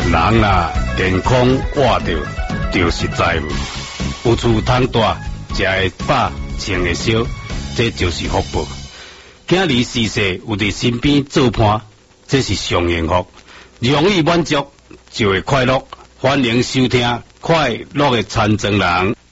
人若健康活着，就实在有厝通住，食会饱，穿会烧，这就是福报。今日逝世有伫身边做伴，这是上幸福。容易满足就会快乐。欢迎收听快乐的残障人。